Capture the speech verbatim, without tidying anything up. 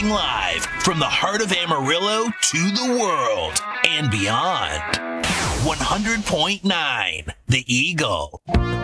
Broadcasting live from the heart of Amarillo to the world and beyond. one hundred point nine The Eagle.